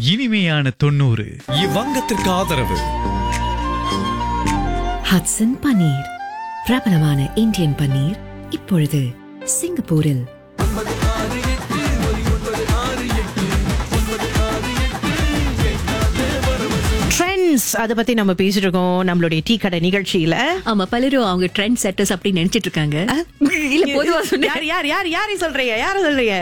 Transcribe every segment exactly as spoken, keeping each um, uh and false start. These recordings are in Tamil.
இனிமையான தொண்ணூறு. இவ்வங்கத்திற்கு ஆதரவு ஹட்சன் பன்னீர், பிரபலமான இந்தியன் பன்னீர், இப்பொழுது சிங்கப்பூரில். அத பத்தி நம்ம பேசிட்டு இருக்கோம் நம்மளுடைய டீ கடை நிகழ்ச்சியில. ஆமா, பலரும் அவங்க ட்ரெண்ட் செட்டர்ஸ் அப்படி நினைச்சிட்டு இருக்காங்க. இல்ல பொதுவா யார் யார் யார் யாரை சொல்றீங்க யார சொல்றீங்க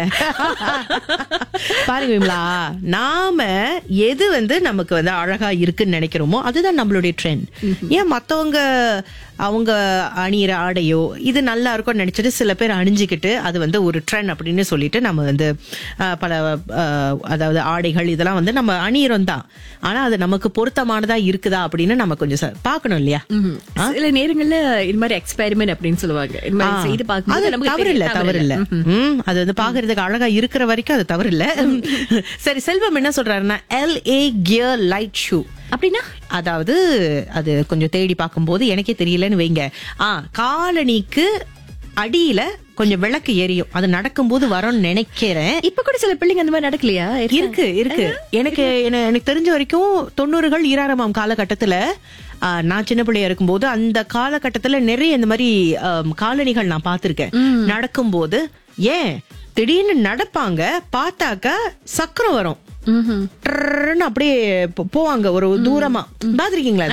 பாருங்க விமலா, நாம எது வந்து நமக்கு வந்து அழகா இருக்குன்னு நினைக்கிறோமோ அதுதான் நம்மளுடைய ட்ரெண்ட். ஏன் மத்தவங்க அவங்க அணியிற ஆடையோ இது நல்லா இருக்கும் நினைச்சிட்டு சில பேர் அணிஞ்சுக்கிட்டு அது வந்து ஒரு ட்ரெண்ட் அப்படின்னு சொல்லிட்டு நம்ம வந்து பல அதாவது ஆடைகள் இதெல்லாம் வந்து நம்ம அணியிறோம் தான். ஆனா அது நமக்கு பொருத்தமானதா இருக்குதா அப்படின்னு நம்ம கொஞ்சம் பாக்கணும் இல்லையா? சில நேரங்கள்ல இது மாதிரி எக்ஸ்பெரிமெண்ட் அப்படின்னு சொல்லுவாங்க. தவறு இல்ல தவறு இல்ல அது வந்து பாக்குறதுக்கு அழகா இருக்கிற வரைக்கும் அது தவறு இல்ல. சரி, செல்வம் என்ன சொல்றாருன்னா L A gear light shoe அப்படின்னா, அதாவது அது கொஞ்சம் தேடி பார்க்கும்போது எனக்கே தெரியலன்னு வைங்க. ஆ காலணிக்கு அடியில கொஞ்சம் விளக்கு எரியும், அது நடக்கும்போது வரும்னு நினைக்கிறேன். இப்ப கூட சில பிள்ளைங்க அந்த மாதிரி நடக்கலையா? இருக்கு இருக்கு எனக்கு எனக்கு தெரிஞ்ச வரைக்கும் தொண்ணூறுகள் ஈராயிரமாம் காலகட்டத்துல நான் சின்ன பிள்ளையா இருக்கும்போது அந்த காலகட்டத்துல நிறைய இந்த மாதிரி காலணிகள் நான் பாத்திருக்கேன். நடக்கும்போது ஏன் திடீர்னு நடப்பாங்க, பார்த்தாக்கா சக்கரம் வரும், அப்படியே போவாங்க ஒரு தூரமா. பாத்திருக்கீங்களா?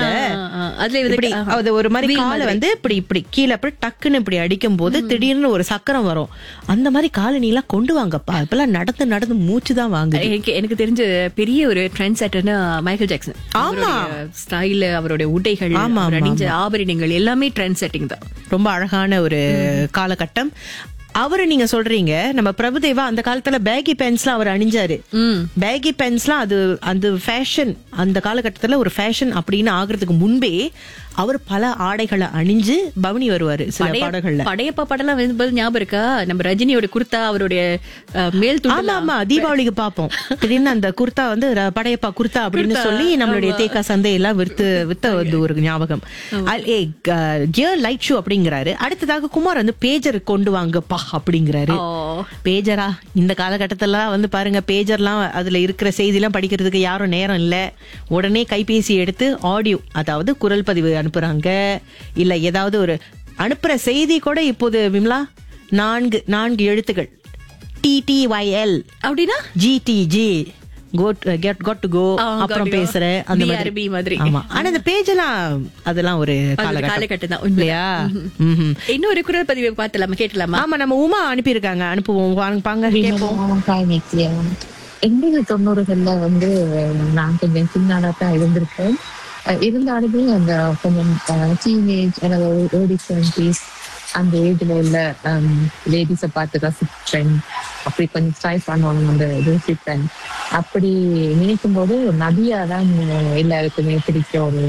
அது ஒரு மாதிரி காலை வந்து இப்படி இப்படி கீழே அப்படி டக்குன்னு இப்படி அடிக்கும் போது திடீர்னு ஒரு சக்கரம் வரும். அந்த மாதிரி காலனி எல்லாம் கொண்டு வாங்கப்பா. இப்பெல்லாம் நடந்து நடந்து மூச்சுதான் வாங்க. எனக்கு தெரிஞ்ச பெரிய ஒரு ட்ரெண்ட் செட்டர்னா மைக்கேல் ஜாக்சன். ஆமா, ஸ்டைல், அவருடைய உடைகள், அணிஞ்ச ஆபரணங்கள் எல்லாமே ட்ரெண்ட் செட்டிங் தான். ரொம்ப அழகான ஒரு காலகட்டம். அவரு நீங்க சொல்றீங்க நம்ம பிரபுதேவா அந்த காலத்துல பேகி பேண்ட்ஸ்லாம் அவர் அணிஞ்சாரு. பேகி பேண்ட்ஸ்லாம் அது அந்த ஃபேஷன், அந்த காலகட்டத்துல ஒரு ஃபேஷன் அப்படின்னு ஆகுறதுக்கு முன்பே அவர் பல ஆடைகளை அணிஞ்சு பவனி வருவாரு. சில பாடல்கள்ல படையப்பா படம் ஞாபகம் இருக்கா? நம்ம ரஜினியோட குர்தா, அவருடைய மேல் துண்டு. ஆமா ஆமா, தீபாவளிக்கு பாப்போம் திடீர்னு அந்த குர்தா வந்து படையப்பா குர்தா அப்படின்னு சொல்லி நம்மளுடைய தேக்கா சந்தையெல்லாம் வித்து வித்த வந்து ஒரு ஞாபகம். கியர் லைட் ஷூ அப்படிங்கிறாரு. அடுத்ததாக குமார் வந்து பேஜர் கொண்டு வாங்கப்பா அப்படிங்கிறாரு. பேஜரா இந்த காலகட்டத்துல வந்து பாருங்க, பேஜர்லாம் அதுல இருக்கிற செய்தி எல்லாம் படிக்கிறதுக்கு யாரும் நேரம் இல்ல. உடனே கைபேசி எடுத்து ஆடியோ, அதாவது குரல் பதிவு அனுப்புறாங்க. இல்ல ஏதாவது ஒரு அனுப்புற செய்தி கூட இப்போது விமலா நான்கு நான்கு எழுத்துக்கள் டி டி ஒய் எல் அப்படின்னா ஜி டி ஜி அப்புறம் பேசுற அந்த மாதிரி. ஆமா, ஆனா இந்த பேஜ் எல்லாம் அதெல்லாம் ஒரு காலகட்டம் தான் இல்லையா? இன்னொரு குரல் பதிவு பார்த்தலாமா, கேட்கலாமா? ஆமா, நம்ம உமா அனுப்பியிருக்காங்க, அனுப்புவோம் வாங்க கேட்போம். எண்பது தொண்ணூறுகள்ல வந்து நான் கொஞ்சம் சின்னாதான் இருந்திருக்கேன். இருந்தாலுமே அந்த கொஞ்சம் டீனேஜ் ஏர்லி டுவென்டீஸ் அந்த ஏஜ்ல உள்ள லேடிஸை பார்த்து ரசிப்பேன். அப்படி கொஞ்சம் ஸ்டைல் பண்ணுவாங்க அந்த ரசிப்பேன். அப்படி நினைக்கும் போது நதியா தான் எல்லாருக்குமே பிடிச்ச ஒரு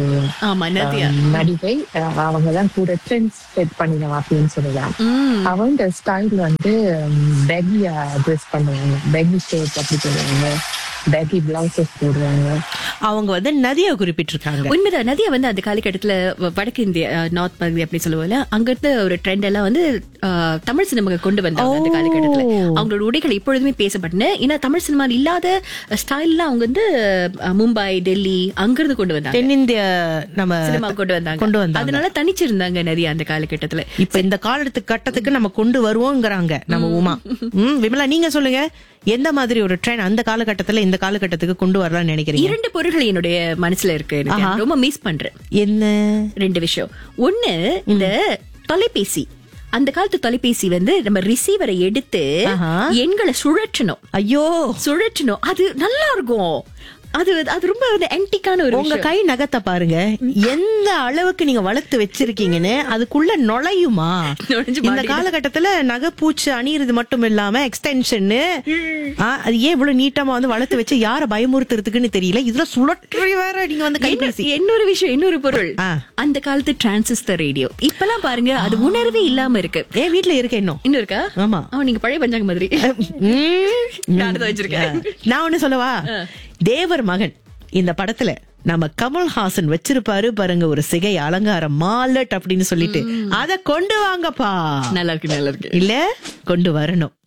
நடிகை. அவங்கதான் கூட ட்ரெண்ட் செட் பண்ணினோம் அப்படின்னு சொல்லலாம். அவங்க ஸ்டைல் வந்து பேகியா ட்ரெஸ் பண்ணுவாங்க, பேகி ஷர்ட் அப்படி சொல்லுவாங்க, பேகி பிளவுசஸ் போடுவாங்க. அவங்க வந்து நதியா குறிப்பிட்டிருக்காங்க. உண்மைதான், நதியா வந்து அந்த காலகட்டத்துல வடக்கு இந்தியா, நார்த் பகுதி அப்படி சொல்லுவாங்க. அங்க இருந்த ஒரு ட்ரெண்ட் எல்லாம் வந்து தமிழ் சினிமா கொண்டு வந்தாங்க அந்த காலகட்டத்துல. அவங்களோட உடைகள் இப்பொழுதுமே பேசப்பட்டன. ஏன்னா தமிழ் சினிமா இல்லாத ஸ்டைல்லாம் அவங்க வந்து மும்பை, டெல்லி அங்கிருந்து கொண்டு வந்தாங்க, தென்னிந்திய நம்ம சினிமா கொண்டு வந்தாங்க கொண்டு வந்தாங்க அதனால தனிச்சிருந்தாங்க நிறைய அந்த காலகட்டத்துல. இப்ப இந்த காலத்துக்கு கட்டத்துக்கு நம்ம கொண்டு வருவோங்கிறாங்க நம்ம உமா. விமலா, நீங்க சொல்லுங்க, எந்த மாதிரி ஒரு ட்ரெண்ட் அந்த காலகட்டத்துல இந்த காலகட்டத்துக்கு கொண்டு வரலாம்னு நினைக்கிறீங்க? இரண்டு பொருட்கள் என்னுடைய மனசுல இருக்கு, ரொம்ப மிஸ் பண்றேன். என்ன ரெண்டு விஷயம்? ஒண்ணு, இந்த தொலைபேசி. அந்த காலத்து தொலைபேசி வந்து நம்ம ரிசீவரை எடுத்து எண்களை சுழற்றணும். ஐயோ, சுழற்றணும், அது நல்லா இருக்கும். அது அது ரொம்ப ஆன்டிக்கான ஒரு உங்க கை நகத்தை பாருங்க, எந்த அளவுக்கு நீங்க வளர்த்து வச்சிருக்கீங்கன்னு அதுக்குள்ள நுழையுமா? இந்த காலகட்டத்துல நகைப்பூச்சி அணியிறது மட்டும் இல்லாம எக்ஸ்டென்ஷன், அது ஏன் இவ்வளவு நீட்டமா வந்து வளர்த்து வச்சு யார பயமுறுத்துறதுக்குன்னு தெரியல. இதுல சுழற்றி வேற நீங்க வந்து கைபேசி. இன்னொரு விஷயம், இன்னொரு பொருள், அந்த காலத்து டிரான்சிஸ்டர் ரேடியோ. இப்பெல்லாம் பாருங்க அது உணர்வே இல்லாம இருக்கு. ஏன் வீட்டுல இருக்க இன்னும் இன்னும் இருக்கா? ஆமா, நீங்க பழைய பஞ்சாங்க மாதிரி வச்சிருக்கேன். நான் ஒண்ணு சொல்லவா? தேவர் மகன் இந்த படத்துல நம்ம கமல்ஹாசன் வச்சிருப்பாரு பாருங்க ஒரு சிகை அலங்காரம், மாலட் அப்படின்னு சொல்லிட்டு, அத கொண்டு வாங்கப்பா. நல்லா இருக்கு, நல்லா இருக்கு இல்ல, கொண்டு வரணும்.